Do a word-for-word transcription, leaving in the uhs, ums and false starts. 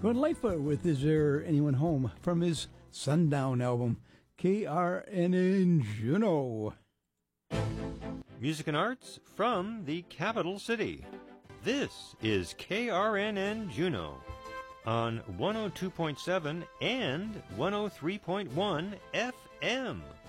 Gordon Lightfoot with Is There Anyone Home from his Sundown album, K R N N Juneau. Music and arts from the capital city. This is K R N N Juneau on one oh two point seven and one oh three point one F M.